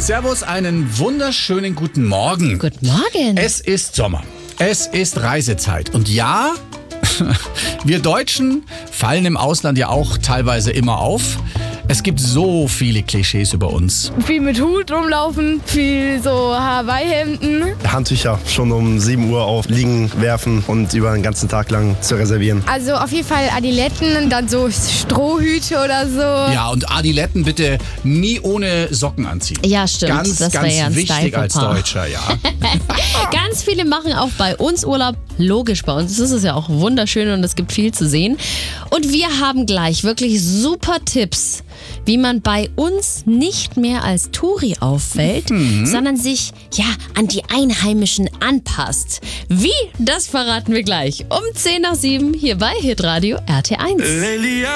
Servus, einen wunderschönen guten Morgen. Guten Morgen. Es ist Sommer. Es ist Reisezeit. Und ja, wir Deutschen fallen im Ausland ja auch teilweise immer auf. Es gibt so viele Klischees über uns. Viel mit Hut rumlaufen, viel so Hawaii-Hemden. Handtücher schon um 7 Uhr auf liegen werfen und über den ganzen Tag lang zu reservieren. Also auf jeden Fall Adiletten, dann so Strohhüte oder so. Ja, und Adiletten bitte nie ohne Socken anziehen. Ja, stimmt. Ganz, das ganz wäre ja ein wichtig als Style-Fauxpas. Deutscher, ja. Ganz viele machen auch bei uns Urlaub. Logisch, bei uns ist es ja auch wunderschön und es gibt viel zu sehen. Und wir haben gleich wirklich super Tipps, wie man bei uns nicht mehr als Touri auffällt, sondern sich an die Einheimischen anpasst. Wie? Das verraten wir gleich um 6:50 hier bei Hitradio RT1.